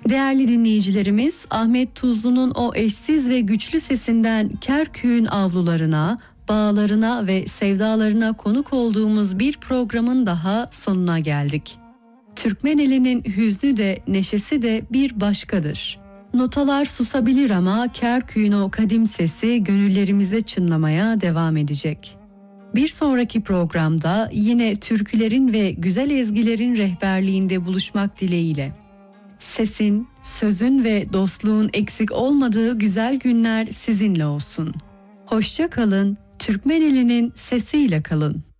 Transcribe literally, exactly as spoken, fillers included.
Değerli dinleyicilerimiz, Ahmet Tuzlu'nun o eşsiz ve güçlü sesinden Kerkük'ün avlularına, bağlarına ve sevdalarına konuk olduğumuz bir programın daha sonuna geldik. Türkmen elinin hüznü de neşesi de bir başkadır. Notalar susabilir ama Kerkük'ün o kadim sesi gönüllerimizde çınlamaya devam edecek. Bir sonraki programda yine türkülerin ve güzel ezgilerin rehberliğinde buluşmak dileğiyle. Sesin, sözün ve dostluğun eksik olmadığı güzel günler sizinle olsun. Hoşça kalın, Türkmen elinin sesiyle kalın.